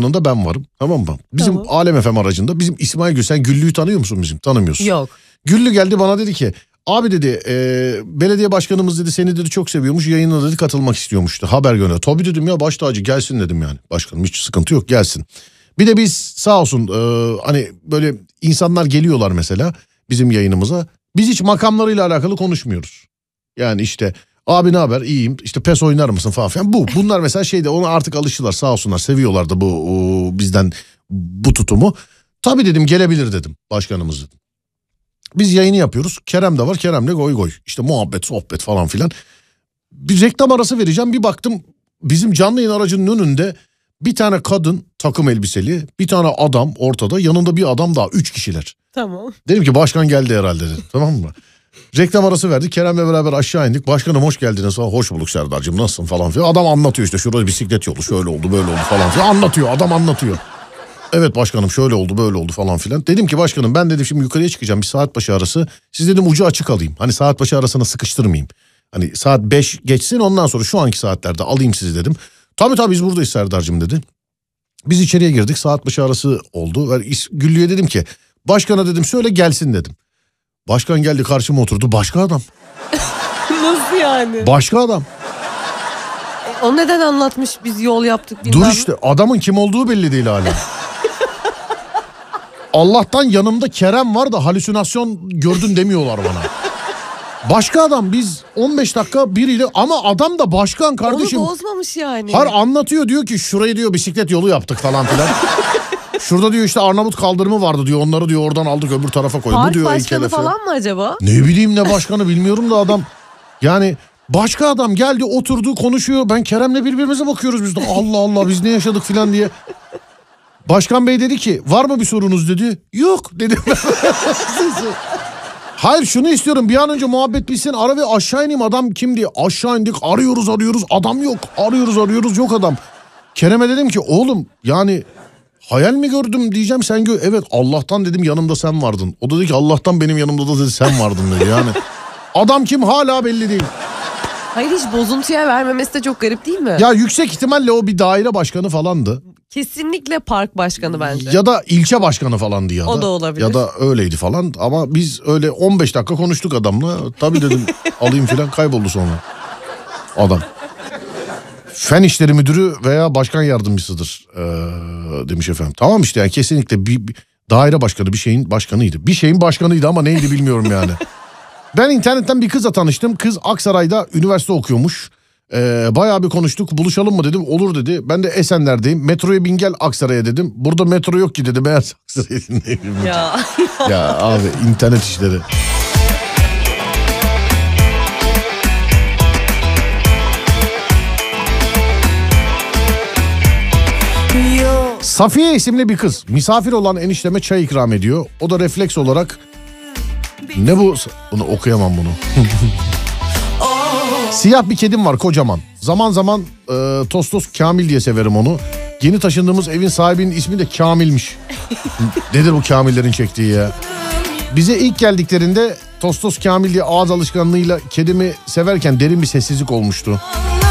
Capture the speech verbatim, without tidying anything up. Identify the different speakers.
Speaker 1: yanında ben varım, tamam mı? Bizim tamam. Alem F M aracında bizim İsmail Gül, sen Güllü'yü tanıyor musun bizim? Tanımıyorsun.
Speaker 2: Yok.
Speaker 1: Güllü geldi bana dedi ki abi dedi e, belediye başkanımız dedi seni dedi çok seviyormuş, yayına dedi katılmak istiyormuştu, haber gönder. Tabii dedim ya, baş tacı, gelsin dedim yani, başkanım hiç sıkıntı yok, gelsin. Bir de biz sağ olsun e, hani böyle insanlar geliyorlar mesela bizim yayınımıza, biz hiç makamlarıyla alakalı konuşmuyoruz. Yani işte abi ne haber, iyiyim, işte pes oynar mısın falan filan, bu bunlar mesela şeyde, ona artık alıştılar sağ olsunlar, seviyorlar da bu o, bizden bu tutumu. Tabii dedim gelebilir dedim başkanımız dedim. Biz yayını yapıyoruz. Kerem de var. Kerem'le goy goy. İşte muhabbet, sohbet falan filan. Bir reklam arası vereceğim. Bir baktım bizim canlı yayın aracının önünde bir tane kadın takım elbiseli, bir tane adam ortada, yanında bir adam daha, üç kişiler.
Speaker 2: Tamam.
Speaker 1: Dedim ki başkan geldi herhalde dedim. Tamam mı? Reklam arası verdik. Kerem'le beraber aşağı indik. Başkanım hoş geldiniz. Hoş bulduk Serdar'cığım, nasılsın falan filan. Adam anlatıyor işte, şurada bisiklet yolu şöyle oldu böyle oldu falan filan. Anlatıyor, adam anlatıyor. Evet başkanım şöyle oldu böyle oldu falan filan. Dedim ki başkanım ben dedim şimdi yukarıya çıkacağım, bir saat başı arası. Siz dedim ucu açık alayım. Hani saat başı arasına sıkıştırmayayım. Hani saat beş geçsin, ondan sonra şu anki saatlerde alayım sizi dedim. Tabii tabii biz buradayız Serdar'cığım dedi. Biz içeriye girdik, saat başı arası oldu. Güllü'ye dedim ki başkana dedim söyle gelsin dedim. Başkan geldi karşıma oturdu, başka adam.
Speaker 2: Nasıl yani?
Speaker 1: Başka adam.
Speaker 2: E, o neden anlatmış biz yol yaptık bilmem.
Speaker 1: Dur işte, adamın kim olduğu belli değil hala. Allah'tan yanımda Kerem var da halüsinasyon gördün demiyorlar bana. Başka adam, biz on beş dakika biriyle, ama adam da başkan kardeşim.
Speaker 2: Onu bozmamış yani.
Speaker 1: Har anlatıyor, diyor ki şurayı diyor bisiklet yolu yaptık falan filan. Şurada diyor işte Arnavut kaldırımı vardı diyor, onları diyor oradan aldık öbür tarafa koyduk.
Speaker 2: Park
Speaker 1: Bu diyor
Speaker 2: başkanı falan mı acaba?
Speaker 1: Ne bileyim ne başkanı bilmiyorum da adam. Yani başka adam geldi oturdu konuşuyor, ben Kerem'le birbirimize bakıyoruz biz de, Allah Allah biz ne yaşadık filan diye. Başkan bey dedi ki var mı bir sorunuz dedi. Yok dedim. Hayır şunu istiyorum, bir an önce muhabbet bitsin, ara ve aşağı ineyim, adam kim diye. Aşağı indik, arıyoruz arıyoruz, adam yok, arıyoruz arıyoruz, yok adam. Kerem'e dedim ki oğlum yani hayal mi gördüm diyeceğim, sen gör. Evet Allah'tan dedim yanımda sen vardın. O da dedi ki Allah'tan benim yanımda da dedi sen vardın dedi yani. Adam kim hala belli değil.
Speaker 2: Hayır hiç bozuntuya vermemesi de çok garip değil mi?
Speaker 1: Ya yüksek ihtimalle o bir daire başkanı falandı.
Speaker 2: Kesinlikle park başkanı bence.
Speaker 1: Ya da ilçe başkanı falandı ya da.
Speaker 2: O da olabilir.
Speaker 1: Ya da öyleydi falan, ama biz öyle on beş dakika konuştuk adamla. Tabii dedim alayım filan, kayboldu sonra adam. Fen işleri müdürü veya başkan yardımcısıdır ee, demiş efendim. Tamam işte yani kesinlikle bir, bir daire başkanı, bir şeyin başkanıydı. Bir şeyin başkanıydı ama neydi bilmiyorum yani. Ben internetten bir kızla tanıştım. Kız Aksaray'da üniversite okuyormuş. Ee, bayağı bir konuştuk. Buluşalım mı dedim. Olur dedi. Ben de Esenler'deyim. Metroya bin gel Aksaray'a dedim. Burada metro yok ki dedi. Meğer Aksaray'a dinleyelim.
Speaker 2: Ya.
Speaker 1: Ya abi internet işleri. Safiye isimli bir kız misafir olan enişteme çay ikram ediyor. O da refleks olarak ne bu? Bunu okuyamam bunu. Siyah bir kedim var kocaman. Zaman zaman e, Tostos Kamil diye severim onu. Yeni taşındığımız evin sahibinin ismi de Kamil'miş. Nedir bu Kamillerin çektiği ya? Bize ilk geldiklerinde Tostos Kamil diye ağız alışkanlığıyla kedimi severken derin bir sessizlik olmuştu.